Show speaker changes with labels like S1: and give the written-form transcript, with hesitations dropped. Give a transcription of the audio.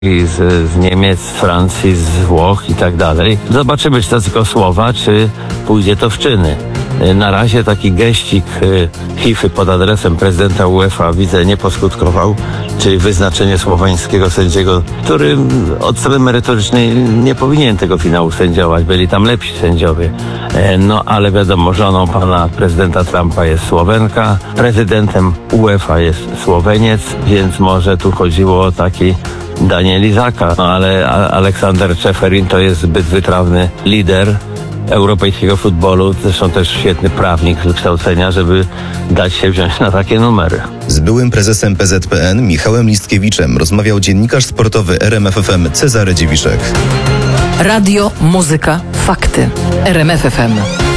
S1: z Niemiec, z Francji, z Włoch i tak dalej. Zobaczymy, czy to tylko słowa, czy pójdzie to w czyny. Na razie taki geścik FIFA pod adresem prezydenta UEFA widzę nie poskutkował, czyli wyznaczenie słoweńskiego sędziego, który od strony merytorycznej nie powinien tego finału sędziować, byli tam lepsi sędziowie. No ale wiadomo, żoną pana prezydenta Trumpa jest Słowenka, prezydentem UEFA jest Słoweniec, więc może tu chodziło o taki Daniel Izaka, no ale Aleksander Čeferin to jest zbyt wytrawny lider europejskiego futbolu, zresztą też świetny prawnik z wykształcenia, żeby dać się wziąć na takie numery.
S2: Z byłym prezesem PZPN Michałem Listkiewiczem rozmawiał dziennikarz sportowy RMF FM Cezary Dziwiszek.
S3: Radio, muzyka, fakty. RMF FM.